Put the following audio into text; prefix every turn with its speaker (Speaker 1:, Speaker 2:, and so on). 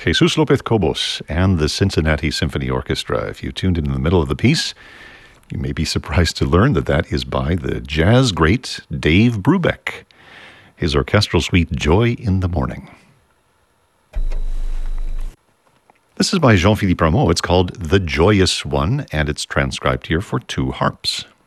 Speaker 1: Jesus Lopez Cobos and the Cincinnati Symphony Orchestra. If you tuned in the middle of the piece, you may be surprised to learn that that is by the jazz great Dave Brubeck. His orchestral suite, Joy in the Morning. This is by Jean-Philippe Rameau. It's called The Joyous One, and it's transcribed here for two harps.